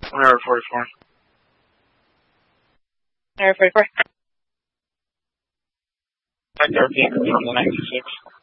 Area 44. Area 44. Back there, being from the 96.